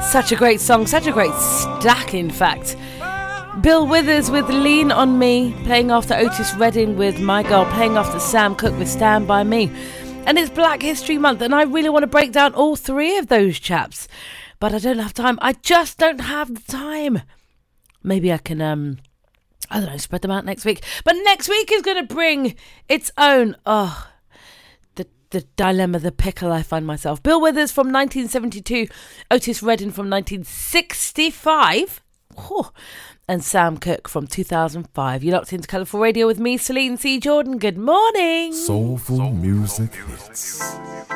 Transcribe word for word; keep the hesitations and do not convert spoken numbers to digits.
Such a great song, such a great stack, in fact. Bill Withers with Lean On Me, playing after Otis Redding with My Girl, playing after Sam Cooke with Stand By Me. And it's Black History Month, and I really want to break down all three of those chaps. But I don't have time. I just don't have the time. Maybe I can, um, I don't know, spread them out next week. But next week is going to bring its own, oh, the, the dilemma, the pickle I find myself. Bill Withers from nineteen seventy-two, Otis Redding from nineteen sixty-five. Oh, and Sam Cooke from two thousand five. You're locked into Colourful Radio with me, Celine C. Jordan. Good morning. Soulful music hits.